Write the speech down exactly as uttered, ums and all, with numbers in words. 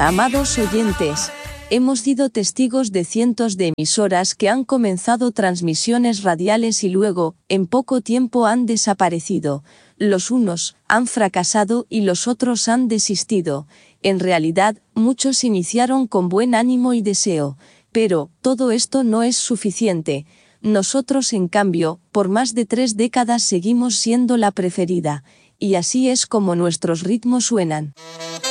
Amados oyentes, hemos sido testigos de cientos de emisoras que han comenzado transmisiones radiales y luego, en poco tiempo han desaparecido. Los unos han fracasado y los otros han desistido. En realidad, muchos iniciaron con buen ánimo y deseo, pero todo esto no es suficiente. Nosotros, en cambio, por más de tres décadas seguimos siendo la preferida, y así es como nuestros ritmos suenan.